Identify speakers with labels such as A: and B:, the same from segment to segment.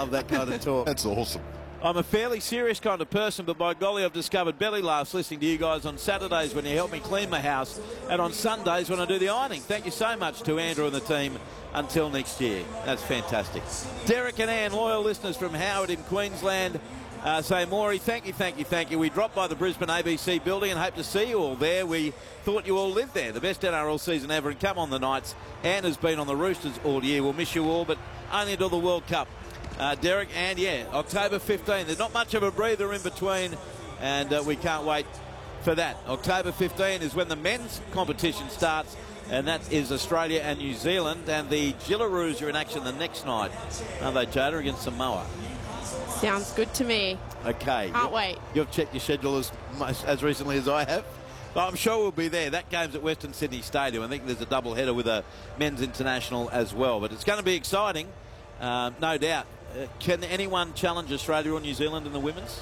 A: love that kind of talk.
B: That's awesome.
A: I'm a fairly serious kind of person, but by golly, I've discovered belly laughs listening to you guys on Saturdays when you help me clean my house and on Sundays when I do the ironing. Thank you so much to Andrew and the team. Until next year. That's fantastic. Derek and Ann, loyal listeners from Howard in Queensland, say, Maury, thank you. We dropped by the Brisbane ABC building and hope to see you all there. We thought you all lived there. The best NRL season ever, and come on the Knights. Ann has been on the Roosters all year. We'll miss you all, but only until the World Cup. Derek, and yeah, October 15. There's not much of a breather in between, and we can't wait for that. October 15 is when the men's competition starts, and that is Australia and New Zealand, and the Gillaroos are in action the next night. Are they, Jada, against Samoa?
C: Sounds good to me.
A: Okay.
C: Can't wait.
A: You've checked your schedule as recently as I have. But I'm sure we'll be there. That game's at Western Sydney Stadium. I think there's a double header with a men's international as well. But it's going to be exciting, no doubt. Can anyone challenge Australia or New Zealand in the women's?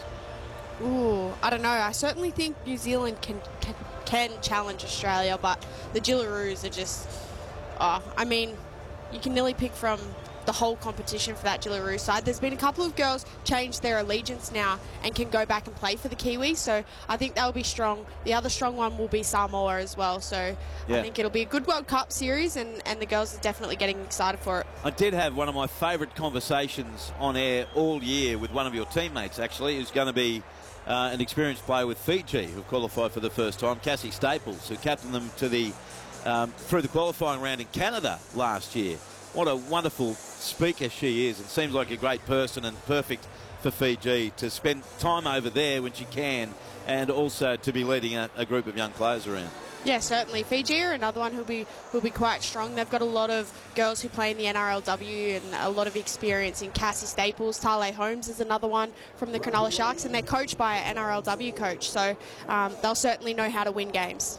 C: Ooh, I don't know. I certainly think New Zealand can challenge Australia, but the Gillaroos are just... I mean, you can nearly pick from the whole competition for that Gillaroo side. There's been a couple of girls change their allegiance now and can go back and play for the Kiwis, so I think they'll be strong. The other strong one will be Samoa as well, so yeah. I think it'll be a good World Cup series, and the girls are definitely getting excited for it.
A: I did have one of my favourite conversations on air all year with one of your teammates, actually, who's going to be an experienced player with Fiji, who qualified for the first time, Cassie Staples, who captained them to the through the qualifying round in Canada last year. What a wonderful speaker she is. It seems like a great person and perfect for Fiji to spend time over there when she can, and also to be leading a group of young players around.
C: Yeah, certainly. Fiji are another one who'll be quite strong. They've got a lot of girls who play in the NRLW and a lot of experience in Cassie Staples. Tale Holmes is another one from the Cronulla Sharks, and they're coached by an NRLW coach, so they'll certainly know how to win games.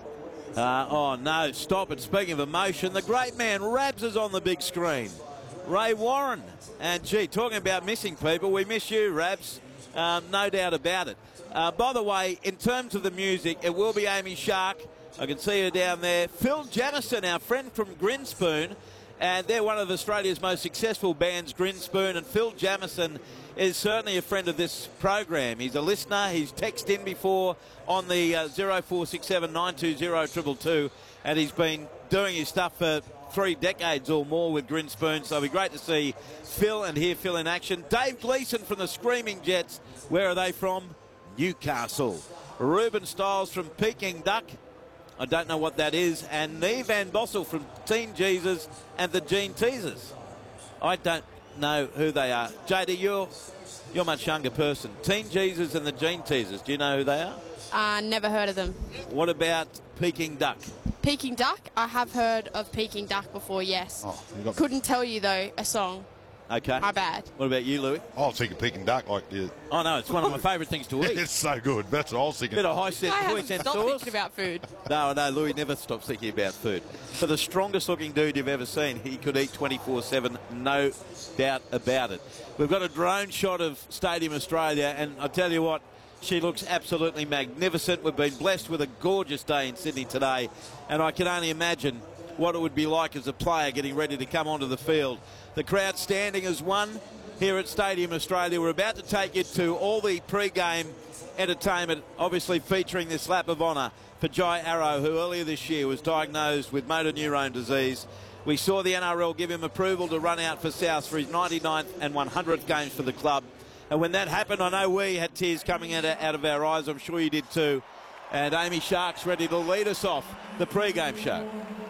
A: Oh, no, stop it. Speaking of emotion, the great man Rabs is on the big screen. Ray Warren. And, gee, talking about missing people, we miss you, Rabs. No doubt about it. By the way, in terms of the music, it will be Amy Shark. I can see her down there. Phil Jamison, our friend from Grinspoon, and they're one of Australia's most successful bands, Grinspoon, and Phil Jamison is certainly a friend of this program. He's a listener. He's texted in before on the 0467 920 222, and he's been doing his stuff for 3 decades or more with Grinspoon, so it'll be great to see Phil and hear Phil in action. Dave Gleeson from the Screaming Jets. Where are they from? Newcastle. Ruben Stiles from Peking Duck. I don't know what that is. And Neve Van Bossel from Teen Jesus and the Gene Teasers. I don't know who they are. JD, you're a much younger person. Teen Jesus and the Gene Teasers. Do you know who they are?
C: Never heard of them.
A: What about Peking Duck?
C: Peking Duck? I have heard of Peking Duck before, yes.
B: Oh,
C: couldn't tell you, though, a song.
A: Okay.
C: My bad.
A: What about you, Louis?
B: I was thinking Peking Duck like the...
A: Oh, no, it's one of my favourite things to eat.
B: It's so good. That's what I was thinking.
A: Bit of high cent
C: Stop
A: sauce.
C: thinking about food.
A: No, Louis never stops thinking about food. For the strongest looking dude you've ever seen, he could eat 24/7, no doubt about it. We've got a drone shot of Stadium Australia, and I tell you what, she looks absolutely magnificent. We've been blessed with a gorgeous day in Sydney today, and I can only imagine what it would be like as a player getting ready to come onto the field. The crowd standing as one here at Stadium Australia. We're about to take you to all the pre-game entertainment, obviously featuring this lap of honour for Jai Arrow, who earlier this year was diagnosed with motor neurone disease. We saw the NRL give him approval to run out for South for his 99th and 100th games for the club. And when that happened, I know we had tears coming out of our eyes. I'm sure you did too. And Amy Shark's ready to lead us off the pre-game show.